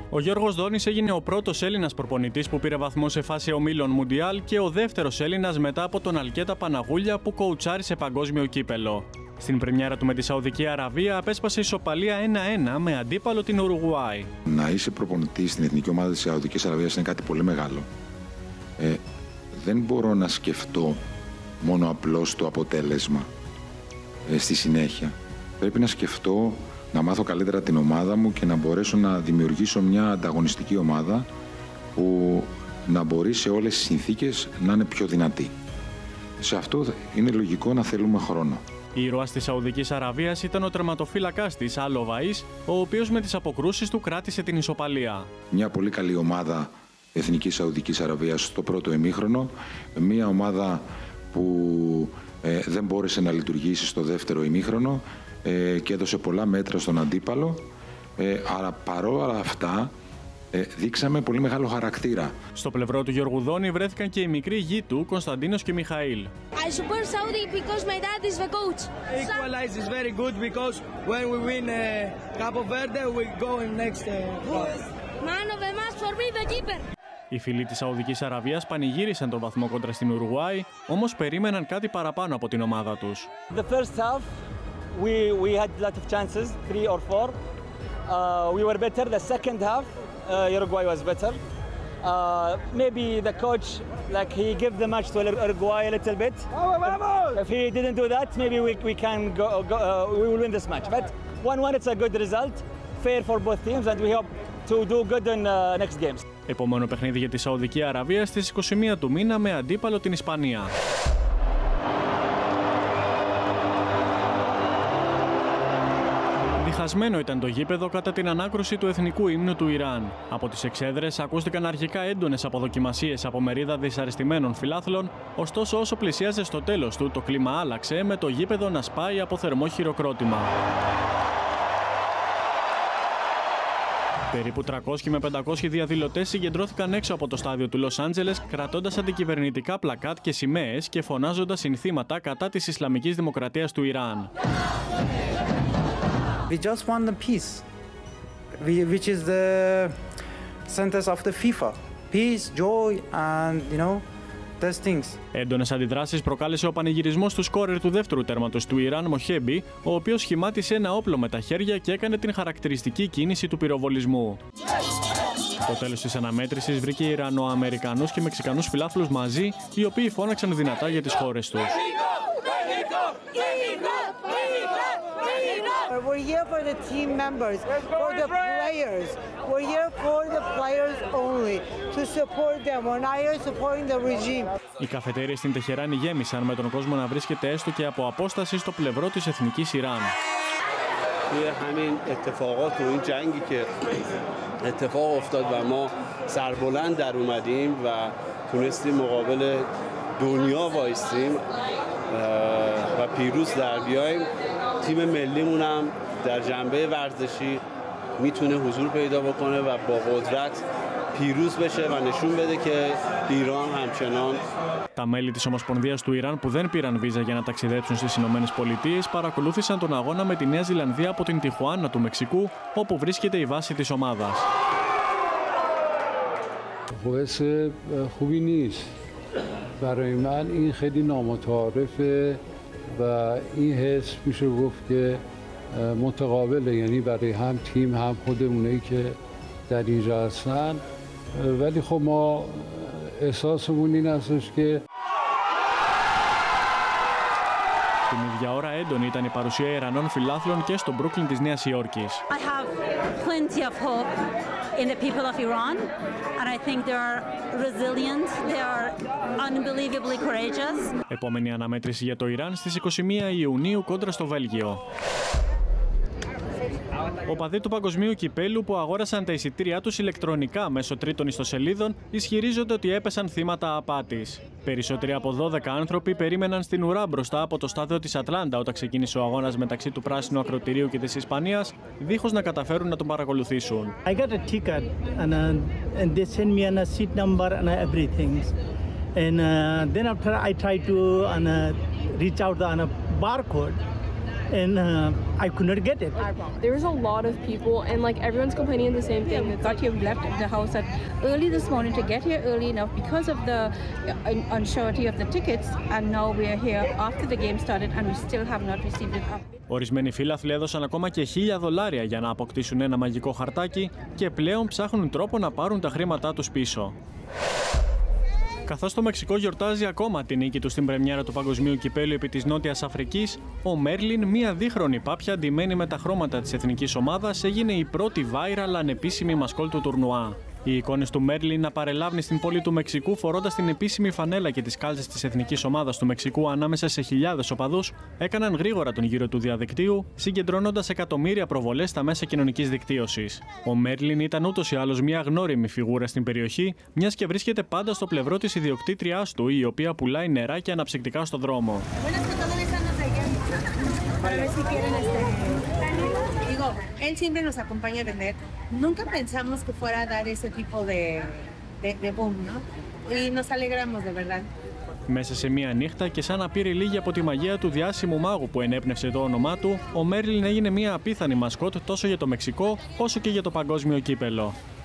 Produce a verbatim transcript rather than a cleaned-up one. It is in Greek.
Ο Γιώργος Δόνης έγινε ο πρώτος Έλληνας προπονητής που πήρε βαθμό σε φάση ομίλων Μουντιάλ και ο δεύτερος Έλληνας μετά από τον Αλκέτα Παναγούλια που κοουτσάρισε παγκόσμιο κύπελο. Στην πρεμιέρα του με τη Σαουδική Αραβία απέσπασε ισοπαλία ένα ένα με αντίπαλο την Ουρουγουάη. Να είσαι προπονητής στην εθνική ομάδα της Σαουδικής Αραβίας είναι κάτι πολύ μεγάλο. Ε, δεν μπορώ να σκεφτώ μόνο απλώς το αποτέλεσμα ε, στη συνέχεια. Πρέπει να σκεφτώ να μάθω καλύτερα την ομάδα μου και να μπορέσω να δημιουργήσω μια ανταγωνιστική ομάδα που να μπορεί σε όλες τις συνθήκες να είναι πιο δυνατή. Σε αυτό είναι λογικό να θέλουμε χρόνο. Η ήρωας της Σαουδικής Αραβίας ήταν ο τερματοφύλακας της Άλο Βαΐς, ο οποίος με τις αποκρούσεις του κράτησε την ισοπαλία. Μια πολύ καλή ομάδα Εθνικής Σαουδικής Αραβίας στο πρώτο ημίχρονο, μια ομάδα που ε, δεν μπόρεσε να λειτουργήσει στο δεύτερο ημίχρονο ε, και έδωσε πολλά μέτρα στον αντίπαλο, ε, αλλά παρόλα αυτά ε, δείξαμε πολύ μεγάλο χαρακτήρα. Στο πλευρό του Γιώργου Δόνη βρέθηκαν και οι μικροί γη του, Κωνσταντίνος και Μιχαήλ. I support Saudi because my dad is the coach. Equalize is very good because when we win uh, Capo Verde we go in next. Uh, Man of the match for me the keeper. Οι φίλοι της Σαουδικής Αραβίας πανηγύρισαν τον βαθμό κόντρα στην Ουρουγουάη, όμως περίμεναν κάτι παραπάνω από την ομάδα τους. The first half we we had a lot of chances, three or four. Uh, we were better. The second half, uh, Uruguay was better. Uh, maybe the coach, like he gave the match to Uruguay a little bit. If he didn't do that, maybe we we can go. go uh, we will win this match. But one one, it's a good result, fair for both teams, and we hope to do good in uh, next games. Επόμενο παιχνίδι για τη Σαουδική Αραβία στις είκοσι μία του μήνα με αντίπαλο την Ισπανία. Διχασμένο ήταν το γήπεδο κατά την ανάκρουση του εθνικού ύμνου του Ιράν. Από τις εξέδρες ακούστηκαν αρχικά έντονες αποδοκιμασίες από μερίδα δυσαρεστημένων φιλάθλων, ωστόσο όσο πλησίαζε στο τέλος του το κλίμα άλλαξε με το γήπεδο να σπάει από θερμό χειροκρότημα. Περίπου τριακόσιοι με πεντακόσιοι διαδηλωτές συγκεντρώθηκαν έξω από το στάδιο του Λος Άντζελες κρατώντας αντικυβερνητικά πλακάτ και σημαίες και φωνάζοντας συνθήματα κατά της Ισλαμικής Δημοκρατίας του Ιράν. We just want the peace, which is the sentence of the FIFA. Peace, joy and, you know, those things. Έντονες αντιδράσεις προκάλεσε ο πανηγυρισμός του σκόρερ του δεύτερου τέρματος του Ιράν, Μοχέμπι, ο οποίος σχημάτισε ένα όπλο με τα χέρια και έκανε την χαρακτηριστική κίνηση του πυροβολισμού. Το τέλος της αναμέτρησης βρήκε Ιρανο-Αμερικανούς και Μεξικανούς φιλάθλους μαζί, οι οποίοι φώναξαν δυνατά για τις χώρες τους. We're here for the team members, for the players. We're here for the players only, to support them. We're not here supporting the regime. Οι καφετέριες στην Τεχεράνη γέμισαν με τον κόσμο να βρίσκεται έστω και από απόσταση στο πλευρό της εθνικής Ιράν. توی همین اتفاقات و این جنگی که اتفاق افتاد و ما سربلند در اومدیم و تونستیم مقابل دنیا وایستیم و پیروز در بیایم، تیم ملیمون هم در جنبه ورزشی میتونه حضور پیدا بکنه و با قدرت پیروز بشه و نشون بده که ایران همچنان. Τα μέλη της Ομοσπονδίας του Ιράν που δεν πήραν βίζα για να ταξιδέψουν στις Ηνωμένες Πολιτείες παρακολούθησαν τον αγώνα με τη Νέα Ζηλανδία από την Τιχουάνα του Μεξικού, όπου βρίσκεται η βάση της ομάδας. حس خوبی نیست. برای من این خیلی نامتعارفه و این حس میشه گفت که متقابله، یعنی برای هم تیم هم خودمونایی که در اینجا هستن، ولی خب ما احساسمون این هستش که Την ίδια ώρα έντονη ήταν η παρουσία Ιρανών φιλάθλων και στο Μπρούκλιν της Νέας Υόρκης. I have plenty of hope in the people of Iran and I think they are resilient, they are unbelievably courageous. Επόμενη αναμέτρηση για το Ιράν στις είκοσι μία Ιουνίου κόντρα στο Βέλγιο. Οπαδοί του Παγκοσμίου Κυπέλου που αγόρασαν τα εισιτήριά τους ηλεκτρονικά μέσω τρίτων ιστοσελίδων ισχυρίζονται ότι έπεσαν θύματα απάτης. Περισσότεροι από δώδεκα άνθρωποι περίμεναν στην ουρά μπροστά από το στάδιο της Ατλάντα όταν ξεκίνησε ο αγώνας μεταξύ του Πράσινου Ακροτηρίου και της Ισπανίας, δίχως να καταφέρουν να τον παρακολουθήσουν. I got a ticket and, uh, and they sent me a seat number and everything. And uh, then after I tried to uh, reach out the uh, barcode. and uh, I could not get it. There was a lot of people, and like everyone's complaining the same thing. We got here, we left the house at early this morning to get here early enough because of the unsurety of the tickets, and now we are here after the game started, and we still have not received it. Ορισμένοι φίλαθλοι έδωσαν ακόμα και χίλια δολάρια για να αποκτήσουν ένα μαγικό χαρτάκι και πλέον ψάχνουν τρόπο να πάρουν τα χρήματά τους πίσω. Καθώς το Μεξικό γιορτάζει ακόμα τη νίκη του στην πρεμιέρα του Παγκοσμίου Κυπέλλου επί της Νότιας Αφρικής, ο Μέρλιν, μία δίχρονη πάπια ντυμένη με τα χρώματα της εθνικής ομάδας, έγινε η πρώτη viral ανεπίσημη μασκόλ του τουρνουά. Οι εικόνες του Μέρλιν να παρελάβει στην πόλη του Μεξικού φορώντας την επίσημη φανέλα και τις κάλτσες της εθνικής ομάδας του Μεξικού ανάμεσα σε χιλιάδες οπαδούς έκαναν γρήγορα τον γύρο του διαδικτύου, συγκεντρώνοντας εκατομμύρια προβολές στα μέσα κοινωνικής δικτύωσης. Ο Μέρλιν ήταν ούτως ή άλλως μια γνώριμη φιγούρα στην περιοχή, μιας και βρίσκεται πάντα στο πλευρό της ιδιοκτήτριάς του, η οποία πουλάει νερά και αναψυκτικά στο δρόμο. Él siempre nos acompaña a vender. Nunca pensamos que fuera a dar ese tipo de, de, de boom, ¿no? Y nos alegramos de verdad. Μέσα σε μία νύχτα και σαν να πήρε λίγη από τη μαγεία του διάσημου μάγου που ενέπνευσε το όνομά του, ο Μέρλιν έγινε μία απίθανη μασκότ τόσο για το Μεξικό όσο και για το παγκόσμιο κύπελλο.